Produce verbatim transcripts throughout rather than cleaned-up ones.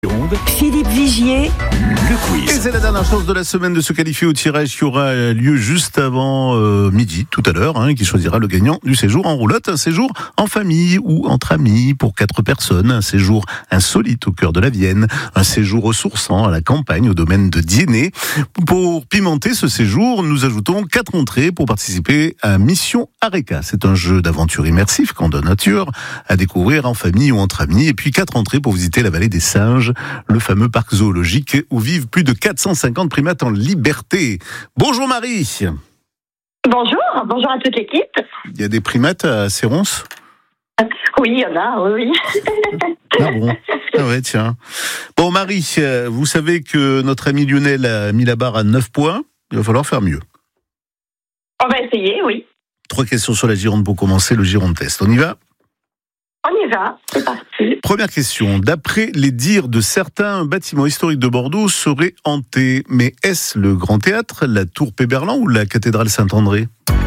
Philippe Vigier, le quiz. Et c'est la dernière chance de la semaine de se qualifier au tirage qui aura lieu juste avant euh, midi, tout à l'heure, hein, qui choisira le gagnant du séjour en roulotte. Un séjour en famille ou entre amis pour quatre personnes. Un séjour insolite au cœur de la Vienne. Un séjour ressourçant à la campagne, au domaine de Diennet. Pour pimenter ce séjour, nous ajoutons quatre entrées pour participer à Mission Areca. C'est un jeu d'aventure immersif, grandeur nature, à découvrir en famille ou entre amis. Et puis quatre entrées pour visiter la vallée des singes, le fameux parc zoologique où vivent plus de quatre cent cinquante primates en liberté. Bonjour Marie. Bonjour, bonjour à toute l'équipe. Il y a des primates à Séronce ? Oui, il y en a, oui, oui. Ah bon ? Ah ouais, tiens. Bon Marie, vous savez que notre ami Lionel a mis la barre à neuf points. Il va falloir faire mieux. On va essayer, oui. Trois questions sur la Gironde pour commencer le Gironde Test. On y va ? On y va, c'est parti. Première question. D'après les dires de certains, un bâtiment historique de Bordeaux serait hanté. Mais est-ce le Grand Théâtre, la Tour Péberlan ou la cathédrale Saint-André ?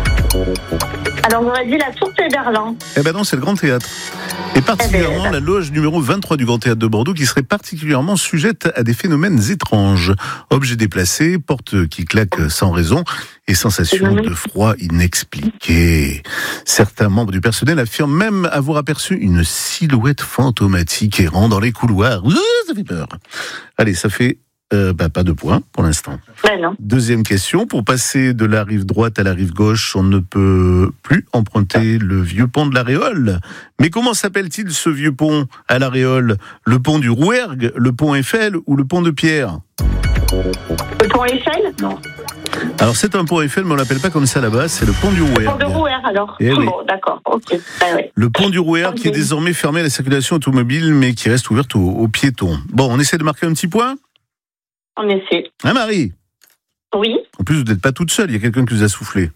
Alors, on aurait dit la Tour Péberlan. Eh ben non, c'est le Grand Théâtre. Et particulièrement eh ben, la loge numéro vingt-trois du Grand Théâtre de Bordeaux qui serait particulièrement sujette à des phénomènes étranges. Objets déplacés, portes qui claquent sans raison et sensations de froid inexpliquées. Certains membres du personnel affirment même avoir aperçu une silhouette fantomatique errant dans les couloirs. Ouh, ça fait peur. Allez, ça fait euh, bah, pas de points pour l'instant. Ben non. Deuxième question, pour passer de la rive droite à la rive gauche, on ne peut plus emprunter le vieux pont de la Réole. Mais comment s'appelle-t-il ce vieux pont à la Réole ? Le pont du Rouergue, le pont Eiffel ou le pont de Pierre ? Le pont Eiffel ? Non. Alors c'est un pont Eiffel, mais on l'appelle pas comme ça là-bas, c'est le pont du Rouergue. Le pont de Rouergue alors. Eh oui. Bon, d'accord, ok. Ben, oui. Le pont du Rouergue qui est désormais fermé à la circulation automobile, mais qui reste ouvert aux, aux piétons. Bon, on essaie de marquer un petit point ? On essaie. Hein Marie ? Oui. En plus, vous n'êtes pas toute seule, il y a quelqu'un qui vous a soufflé.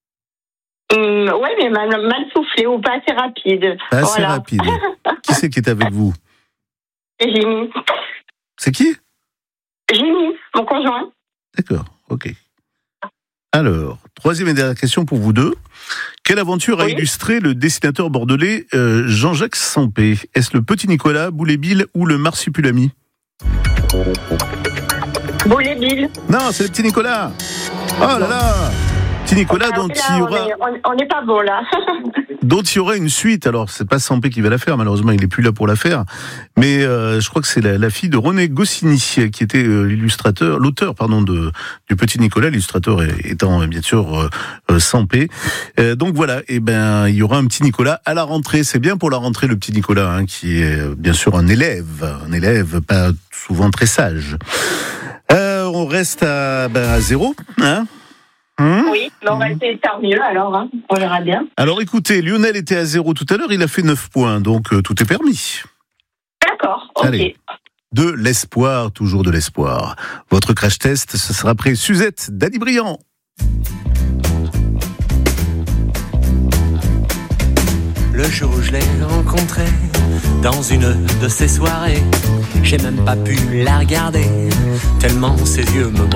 Hum, oui, mais mal, mal soufflé ou pas assez rapide. Pas assez Voilà. rapide. Qui c'est qui est avec vous ? Jimmy. C'est qui ? Jimmy, mon conjoint. D'accord, ok. Alors, troisième et dernière question pour vous deux. Quelle aventure a Oui. illustré le dessinateur bordelais euh, Jean-Jacques Sampé ? Est-ce le Petit Nicolas, Boulet-Bill ou le Marsupilami ? Boulet-Bill. Non, c'est le Petit Nicolas. Oh là là, Petit Nicolas dont il y aura, On n'est pas bon là. dont il y aura une suite. Alors, c'est pas Sampé qui va la faire, malheureusement, il n'est plus là pour la faire. Mais euh, je crois que c'est la, la fille de René Goscinny qui était euh, l'illustrateur, l'auteur, pardon, de du Petit Nicolas, l'illustrateur étant euh, bien sûr euh, euh, Sampé. Euh, donc voilà, et ben il y aura un Petit Nicolas à la rentrée. C'est bien pour la rentrée le Petit Nicolas, hein, qui est euh, bien sûr un élève, un élève pas souvent très sage. Euh, on reste à, ben, à zéro, hein. Hum Oui, mais on va essayer de faire mieux alors, hein. On verra bien. Alors écoutez, Lionel était à zéro tout à l'heure, il a fait neuf points, donc euh, tout est permis. D'accord, ok. Allez. De l'espoir, toujours de l'espoir. Votre crash test, ce sera après Suzette, Dany Briand. Le jour où je l'ai rencontrée dans une de ces soirées, j'ai même pas pu la regarder, tellement ses yeux me